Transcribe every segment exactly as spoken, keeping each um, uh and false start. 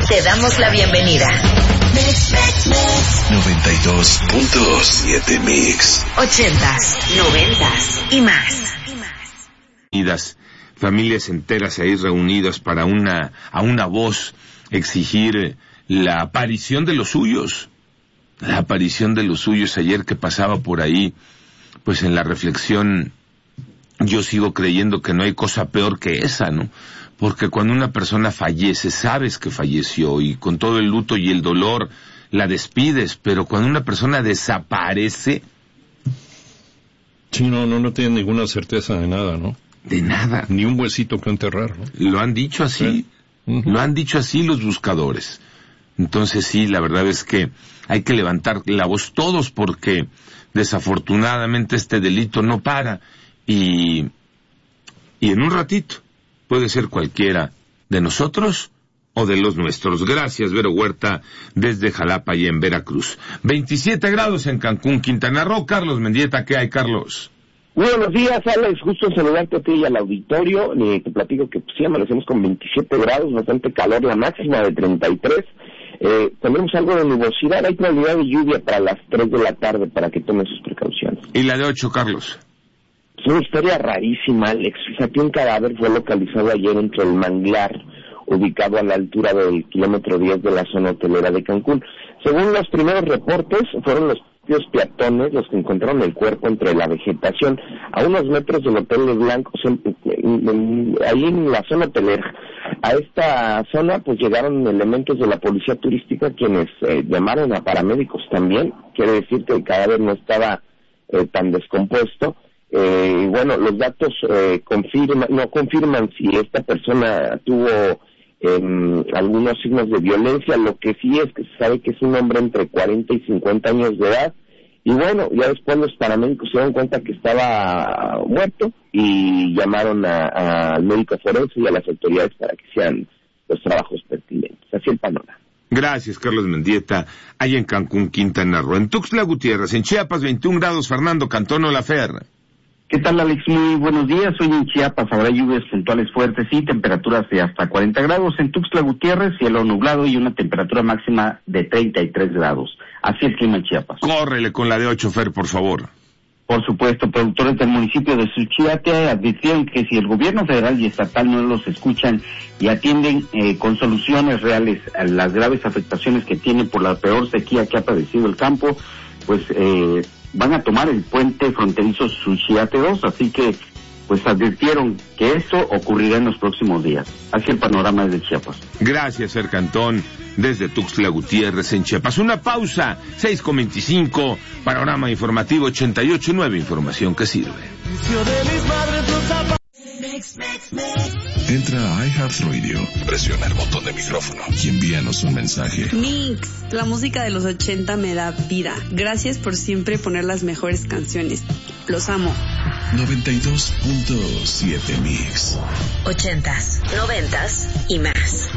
Te damos la bienvenida. noventa y dos punto siete Mix. Ochentas, noventas y más. Unidas, familias enteras ahí reunidas para una, a una voz exigir la aparición de los suyos. La aparición de los suyos. Ayer que pasaba por ahí, pues en la reflexión, yo sigo creyendo que no hay cosa peor que esa, ¿no? Porque cuando una persona fallece, sabes que falleció y con todo el luto y el dolor la despides, pero cuando una persona desaparece... Sí, no, no, no tienen ninguna certeza de nada, ¿no? De nada. Ni un huesito que enterrar, ¿no? Lo han dicho así, ¿Eh? uh-huh. Lo han dicho así los buscadores. Entonces sí, la verdad es que hay que levantar la voz todos porque desafortunadamente este delito no para y, y en un ratito puede ser cualquiera de nosotros o de los nuestros. Gracias, Vero Huerta, desde Jalapa y en Veracruz. veintisiete grados en Cancún, Quintana Roo. Carlos Mendieta, ¿qué hay, Carlos? Muy buenos días, Alex. Gusto en saludarte a ti y al auditorio. Eh, te platico que pues, sí, amanecemos con veintisiete grados, bastante calor, la máxima de treinta y tres. Eh, tenemos algo de nubosidad, hay probabilidad de lluvia para las tres de la tarde para que tomen sus precauciones. ¿Y la de ocho, Carlos? Es una historia rarísima, Alex. Fíjate, un cadáver fue localizado ayer entre el manglar, ubicado a la altura del kilómetro diez de la zona hotelera de Cancún. Según los primeros reportes, fueron los propios peatones los que encontraron el cuerpo entre la vegetación, a unos metros del Hotel de Blancos, en, en, en, ahí en la zona hotelera. A esta zona pues llegaron elementos de la policía turística quienes eh, llamaron a paramédicos también. Quiere decir que el cadáver no estaba eh, tan descompuesto. Eh, y bueno, los datos eh, confirman, no confirman si esta persona tuvo eh, algunos signos de violencia. Lo que sí es que se sabe que es un hombre entre cuarenta y cincuenta años de edad. Y bueno, ya después los paramédicos se dieron cuenta que estaba muerto y llamaron al médico forense y a las autoridades para que sean los trabajos pertinentes. Así el panorama. Gracias, Carlos Mendieta. Ahí en Cancún, Quintana Roo. En Tuxtla Gutiérrez, en Chiapas, veintiún grados, Fernando Cantón Olafer. ¿Qué tal, Alex? Muy buenos días. Hoy en Chiapas habrá lluvias puntuales fuertes y temperaturas de hasta cuarenta grados. En Tuxtla Gutiérrez, cielo nublado y una temperatura máxima de treinta y tres grados. Así el clima en Chiapas. Córrele con la de ocho, Fer, por favor. Por supuesto, productores del municipio de Suchiate advirtieron que si el gobierno federal y estatal no los escuchan y atienden eh, con soluciones reales a las graves afectaciones que tiene por la peor sequía que ha padecido el campo, pues eh, van a tomar el puente fronterizo Suchiate dos, así que pues advirtieron que esto ocurrirá en los próximos días. Así el panorama desde Chiapas. Gracias, Fer Cantón, desde Tuxtla Gutiérrez en Chiapas. Una pausa, seis con veinticinco, panorama informativo ochenta y ocho punto nueve, información que sirve. Entra a iHeartRadio, presiona el botón de micrófono y envíanos un mensaje. Mix, la música de los ochenta me da vida. Gracias por siempre poner las mejores canciones. Los amo. noventa y dos punto siete Mix. Ochentas, noventas y más.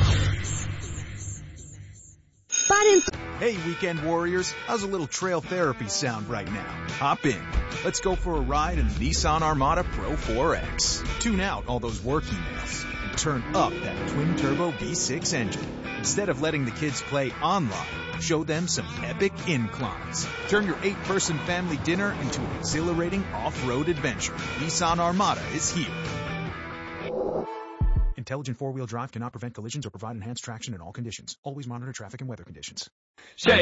Hey, weekend warriors, how's a little trail therapy sound right now? Hop in. Let's go for a ride in the Nissan Armada Pro four X. Tune out all those work emails and turn up that twin-turbo V six engine. Instead of letting the kids play online, show them some epic inclines. Turn your eight-person family dinner into an exhilarating off-road adventure. Nissan Armada is here. Intelligent four-wheel drive cannot prevent collisions or provide enhanced traction in all conditions. Always monitor traffic and weather conditions.